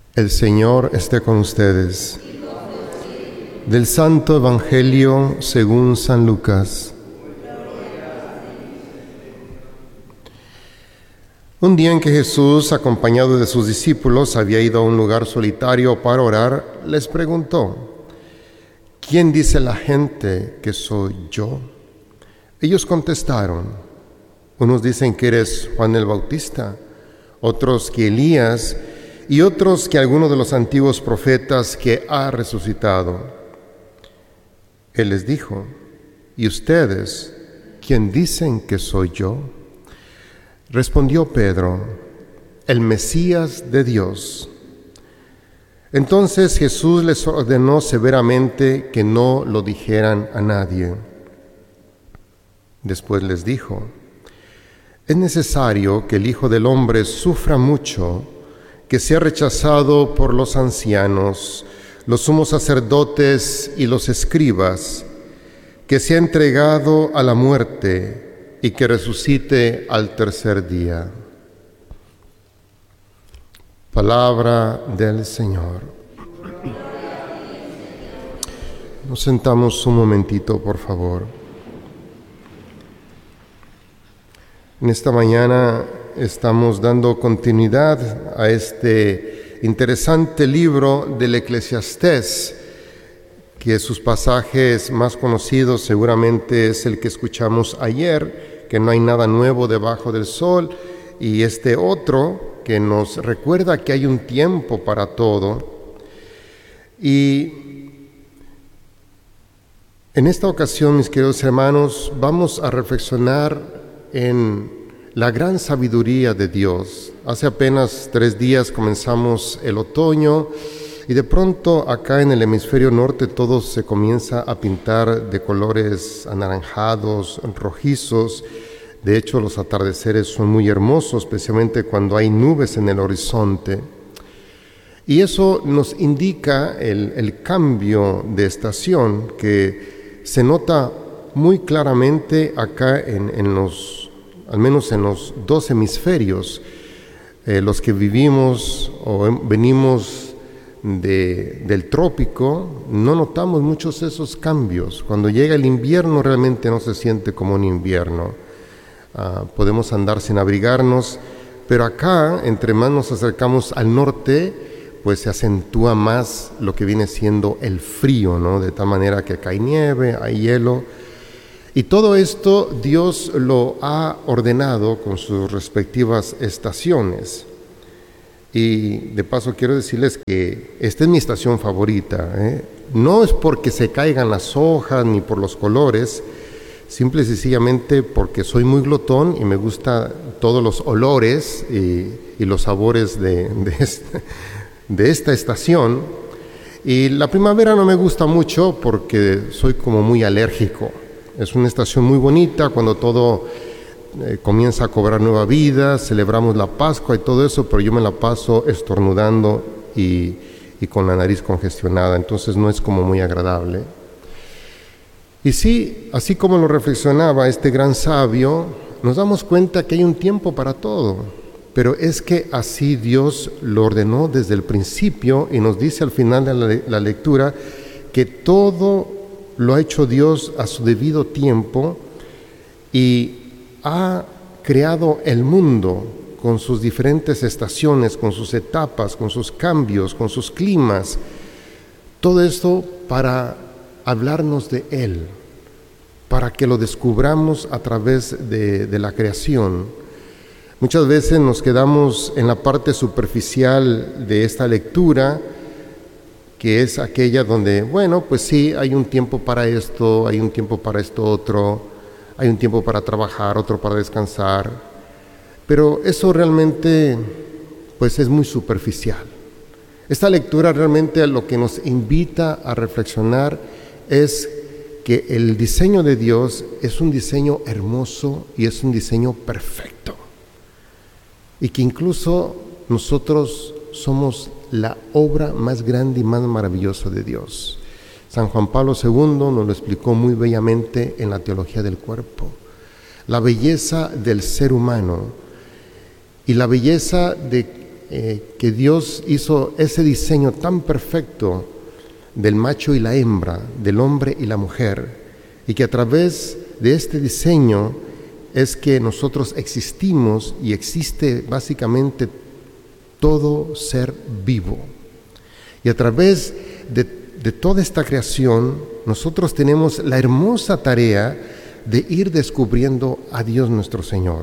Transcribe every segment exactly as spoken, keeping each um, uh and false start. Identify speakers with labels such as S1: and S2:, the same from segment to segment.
S1: El Señor esté con ustedes. Del Santo Evangelio según San Lucas. Un día en que Jesús, acompañado de sus discípulos, había ido a un lugar solitario para orar, les preguntó: ¿quién dice la gente que soy yo? Ellos contestaron: unos dicen que eres Juan el Bautista, otros que Elías, y otros que alguno de los antiguos profetas que ha resucitado. Él les dijo: ¿y ustedes, quién dicen que soy yo? Respondió Pedro: el Mesías de Dios. Entonces Jesús les ordenó severamente que no lo dijeran a nadie. Después les dijo: es necesario que el Hijo del Hombre sufra mucho, que sea rechazado por los ancianos, los sumos sacerdotes y los escribas, que sea entregado a la muerte y que resucite al tercer día. Palabra del Señor. Nos sentamos un momentito, por favor. En esta mañana estamos dando continuidad a este interesante libro del Eclesiastés, que sus pasajes más conocidos seguramente es el que escuchamos ayer, que no hay nada nuevo debajo del sol, y este otro que nos recuerda que hay un tiempo para todo. Y en esta ocasión, mis queridos hermanos, vamos a reflexionar en la gran sabiduría de Dios. Hace apenas tres días comenzamos el otoño y de pronto acá en el hemisferio norte todo se comienza a pintar de colores anaranjados, rojizos. De hecho, los atardeceres son muy hermosos, especialmente cuando hay nubes en el horizonte. Y eso nos indica el, el cambio de estación que se nota muy claramente acá en, en los, al menos en los dos hemisferios, eh, los que vivimos o venimos de, del trópico, no notamos muchos esos cambios. Cuando llega el invierno realmente no se siente como un invierno. Uh, podemos andar sin abrigarnos, pero acá, entre más nos acercamos al norte, pues se acentúa más lo que viene siendo el frío, ¿no? De tal manera que acá hay nieve, hay hielo. Y todo esto Dios lo ha ordenado con sus respectivas estaciones. Y de paso quiero decirles que esta es mi estación favorita, ¿eh? No es porque se caigan las hojas ni por los colores, simple y sencillamente porque soy muy glotón y me gusta todos los olores y, y los sabores de, de, esta, de esta estación. Y la primavera no me gusta mucho porque soy como muy alérgico. Es una estación muy bonita cuando todo eh, comienza a cobrar nueva vida, celebramos la Pascua y todo eso, pero yo me la paso estornudando y, y con la nariz congestionada, entonces no es como muy agradable. Y sí, así como lo reflexionaba este gran sabio, nos damos cuenta que hay un tiempo para todo, pero es que así Dios lo ordenó desde el principio y nos dice al final de la, la lectura que todo lo ha hecho Dios a su debido tiempo y ha creado el mundo con sus diferentes estaciones, con sus etapas, con sus cambios, con sus climas. Todo esto para hablarnos de Él, para que lo descubramos a través de, de la creación. Muchas veces nos quedamos en la parte superficial de esta lectura, que es aquella donde, bueno, pues sí, hay un tiempo para esto, hay un tiempo para esto otro, hay un tiempo para trabajar, otro para descansar, pero eso realmente, pues es muy superficial. Esta lectura realmente lo que nos invita a reflexionar es que el diseño de Dios es un diseño hermoso y es un diseño perfecto, y que incluso nosotros somos la obra más grande y más maravillosa de Dios. San Juan Pablo segundo nos lo explicó muy bellamente en la teología del cuerpo. La belleza del ser humano y la belleza de eh, que Dios hizo ese diseño tan perfecto del macho y la hembra, del hombre y la mujer, y que a través de este diseño es que nosotros existimos y existe básicamente todo ser vivo. Y a través de, de toda esta creación, nosotros tenemos la hermosa tarea de ir descubriendo a Dios nuestro Señor.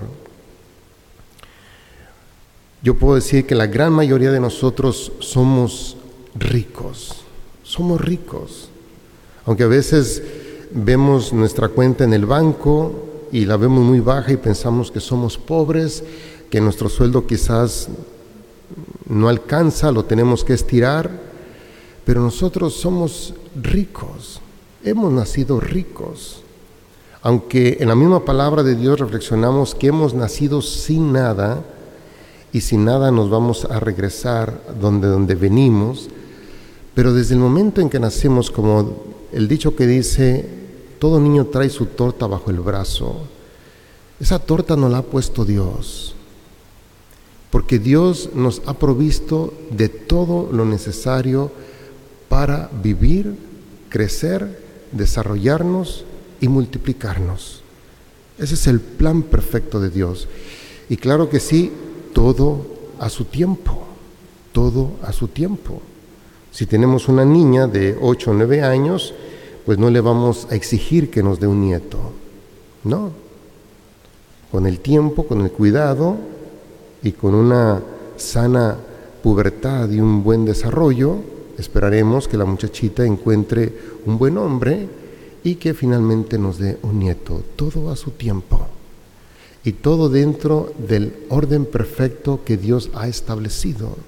S1: Yo puedo decir que la gran mayoría de nosotros somos ricos, somos ricos. Aunque a veces vemos nuestra cuenta en el banco y la vemos muy baja y pensamos que somos pobres, que nuestro sueldo quizás no alcanza, lo tenemos que estirar, pero nosotros somos ricos, hemos nacido ricos. Aunque en la misma palabra de Dios reflexionamos que hemos nacido sin nada, y sin nada nos vamos a regresar donde, donde venimos, pero desde el momento en que nacemos, como el dicho que dice, todo niño trae su torta bajo el brazo, esa torta nos la ha puesto Dios, porque Dios nos ha provisto de todo lo necesario para vivir, crecer, desarrollarnos y multiplicarnos. Ese es el plan perfecto de Dios. Y claro que sí, todo a su tiempo, todo a su tiempo. Si tenemos una niña de ocho o nueve años, pues no le vamos a exigir que nos dé un nieto, no. Con el tiempo, con el cuidado y con una sana pubertad y un buen desarrollo, esperaremos que la muchachita encuentre un buen hombre y que finalmente nos dé un nieto, todo a su tiempo. Y todo dentro del orden perfecto que Dios ha establecido.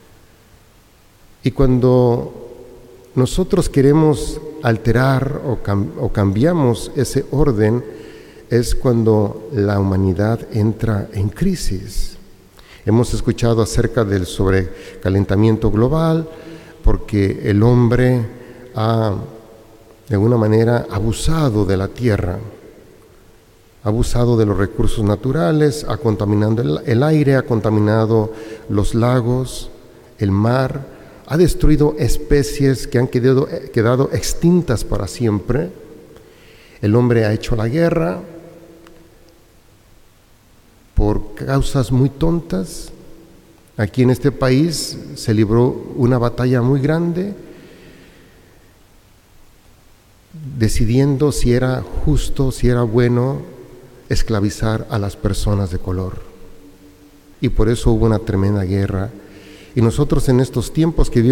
S1: Y cuando nosotros queremos alterar o, cam- o cambiamos ese orden, es cuando la humanidad entra en crisis. Hemos escuchado acerca del sobrecalentamiento global, porque el hombre ha, de alguna manera, abusado de la tierra. Ha abusado de los recursos naturales, ha contaminado el, el aire, ha contaminado los lagos, el mar, ha destruido especies que han quedado, quedado extintas para siempre. El hombre ha hecho la guerra por causas muy tontas. Aquí en este país se libró una batalla muy grande, decidiendo si era justo, si era bueno esclavizar a las personas de color. Y por eso hubo una tremenda guerra. Y nosotros en estos tiempos que vivimos